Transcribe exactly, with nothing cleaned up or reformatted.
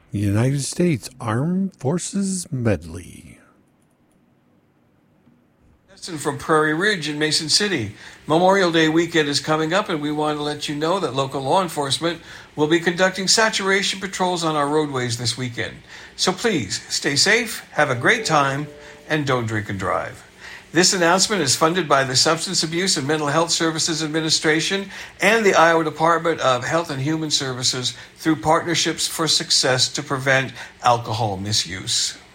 United States Armed Forces Medley. From Prairie Ridge in Mason City. Memorial Day weekend is coming up, and we want to let you know that local law enforcement will be conducting saturation patrols on our roadways this weekend. So please stay safe, have a great time, and don't drink and drive. This announcement is funded by the Substance Abuse and Mental Health Services Administration and the Iowa Department of Health and Human Services through Partnerships for Success to Prevent Alcohol Misuse.